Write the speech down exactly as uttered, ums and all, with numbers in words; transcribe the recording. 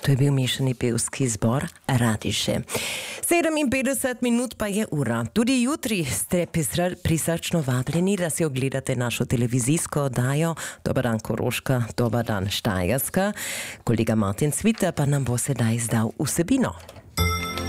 To je bil mešani pevski zbor Radiše. sedeminpetdeset minut pa je ura. Tudi jutri ste prisrčno vabljeni, da si ogledate našo televizijsko oddajo Dobar dan Koroška, Dobar dan Štajerska. Kolega Martin Cvita pa nam bo sedaj izdal vsebino.